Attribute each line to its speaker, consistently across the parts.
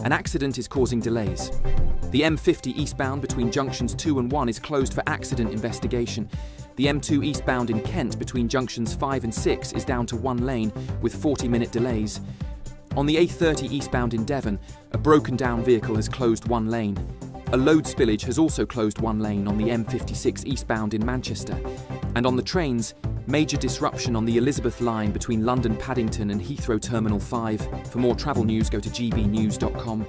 Speaker 1: An accident is causing delays. The M50 eastbound between junctions 2 and 1 is closed for accident investigation. The M2 eastbound in Kent between junctions 5 and 6 is down to 1 lane with 40-minute delays. On the A30 eastbound in Devon, a broken down vehicle has closed 1 lane. A load spillage has also closed 1 lane on the M56 eastbound in Manchester. And on the trains, major disruption on the Elizabeth line between London Paddington and Heathrow Terminal 5. For more travel news, go to gbnews.com.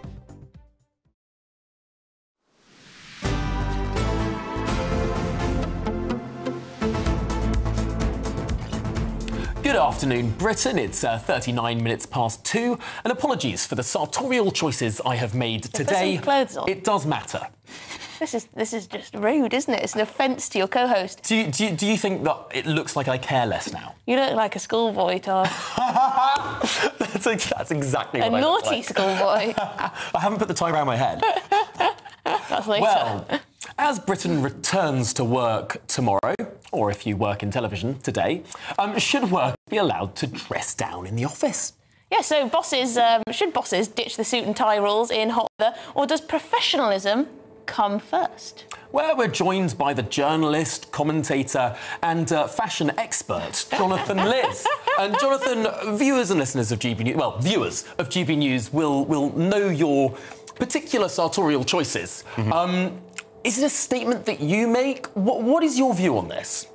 Speaker 2: Good afternoon, Britain. It's 39 minutes past 2, and apologies for the sartorial choices I have made today.
Speaker 3: Put some clothes on.
Speaker 2: It does matter.
Speaker 3: This is just rude, isn't it? It's an offence to your co-host.
Speaker 2: Do you think that it looks like I care less now?
Speaker 3: You look like a schoolboy, Tom.
Speaker 2: That's exactly what I look
Speaker 3: naughty
Speaker 2: like.
Speaker 3: Schoolboy.
Speaker 2: I haven't put the tie around my head.
Speaker 3: That's later.
Speaker 2: Well, as Britain returns to work tomorrow, or if you work in television today, should work be allowed to dress down in the office?
Speaker 3: Yeah, so should bosses ditch the suit and tie rules in hot weather, or does professionalism come first?
Speaker 2: Well, we're joined by the journalist, commentator and fashion expert, Jonathan Liz. And Jonathan, viewers and listeners of GB News, well, viewers of GB News will know your particular sartorial choices. Mm-hmm. Is it a statement that you make? What is your view on this?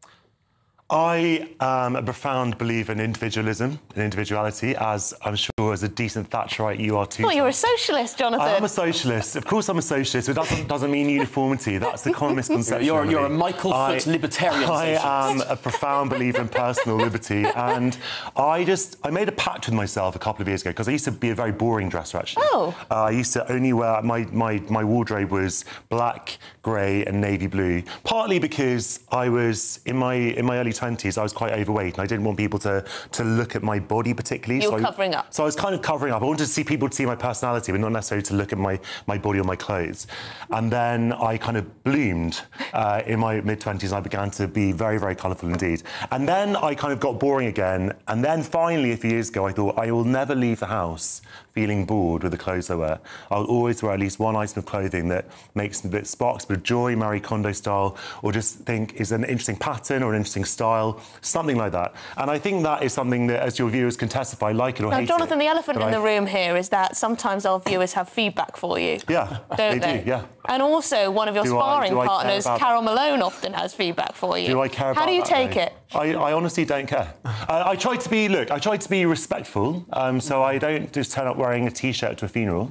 Speaker 4: I am a profound believer in individualism and individuality, as I'm sure as a decent Thatcherite you are too.
Speaker 3: Oh, you're a socialist, Jonathan.
Speaker 4: I am a socialist. Of course I'm a socialist, but that doesn't mean uniformity. That's the common misconception.
Speaker 2: You're a Michael Foot libertarian socialist.
Speaker 4: I am a profound believer in personal liberty, and I made a pact with myself a couple of years ago, because I used to be a very boring dresser, actually.
Speaker 3: Oh.
Speaker 4: I used to only wear, my wardrobe was black, grey and navy blue, partly because I was, in my early 20s, I was quite overweight and I didn't want people to look at my body particularly.
Speaker 3: You were covering up.
Speaker 4: So I was kind of covering up. I wanted to see people to see my personality, but not necessarily to look at my body or my clothes. And then I kind of bloomed in my mid-20s. I began to be very, very colourful indeed. And then I kind of got boring again. And then finally, a few years ago, I thought, I will never leave the house feeling bored with the clothes I wear. I'll always wear at least one item of clothing that sparks a bit of joy, Marie Kondo style, or just think is an interesting pattern or an interesting style, something like that. And I think that is something that, as your viewers can testify, like it or hate it.
Speaker 3: Now, Jonathan, the elephant in the room here is that sometimes our viewers have feedback for you.
Speaker 4: Yeah,
Speaker 3: don't they?
Speaker 4: do, yeah.
Speaker 3: And also, one of your sparring
Speaker 4: do I
Speaker 3: partners, Carol Malone, often has feedback for you.
Speaker 4: Do I care about
Speaker 3: How do you
Speaker 4: that,
Speaker 3: take
Speaker 4: though?
Speaker 3: it?
Speaker 4: I honestly don't care. I try to be respectful, so I don't just turn up wearing a T-shirt to a funeral.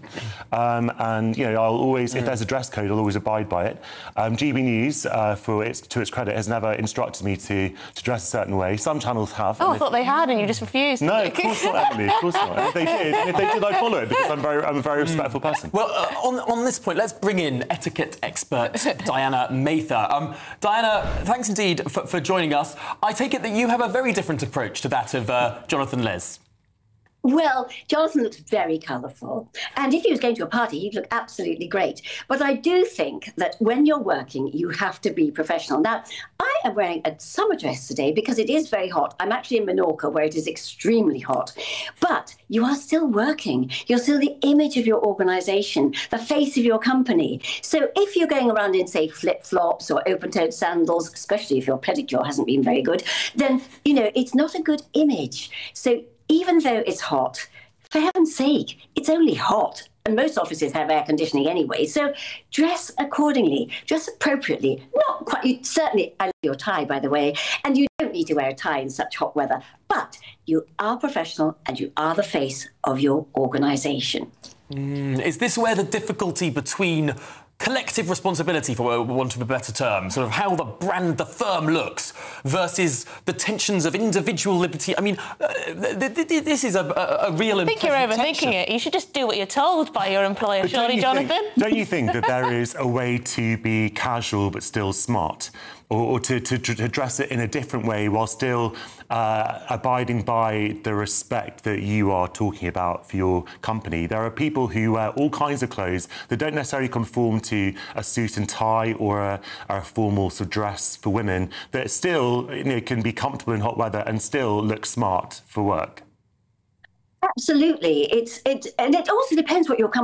Speaker 4: And, you know, I'll always, if there's a dress code, I'll always abide by it. GB News, to its credit, has never instructed me to dress a certain way. Some channels have.
Speaker 3: Oh, I thought they had and you just refused.
Speaker 4: No, of course not, Emily, of course not. If they did, I'd follow it, because I'm a very respectful person.
Speaker 2: Well, on this point, let's bring in etiquette expert Diana Mather. Diana, thanks indeed for joining us. I take it that you have a very different approach to that of Jonathan Liz.
Speaker 5: Well, Jonathan looks very colourful. And if he was going to a party, he'd look absolutely great. But I do think that when you're working, you have to be professional. Now, I am wearing a summer dress today because it is very hot. I'm actually in Menorca, where it is extremely hot. But you are still working. You're still the image of your organisation, the face of your company. So if you're going around in, say, flip-flops or open-toed sandals, especially if your pedicure hasn't been very good, then, you know, it's not a good image. So even though it's hot, for heaven's sake, it's only hot. And most offices have air conditioning anyway. So dress accordingly, dress appropriately. Not quite, certainly, I love your tie, by the way. And you don't need to wear a tie in such hot weather. But you are professional and you are the face of your organisation.
Speaker 2: Is this where the difficulty between collective responsibility, for want of a better term, sort of how the firm looks versus the tensions of individual liberty? I mean, this is a real.
Speaker 3: I think you're overthinking it. You should just do what you're told by your employer, surely, Jonathan.
Speaker 4: Don't you think that there is a way to be casual but still smart? Or to dress it in a different way while still abiding by the respect that you are talking about for your company. There are people who wear all kinds of clothes that don't necessarily conform to a suit and tie or a formal sort of dress for women, that still, you know, can be comfortable in hot weather and still look smart for work.
Speaker 5: Absolutely. And it also depends what your company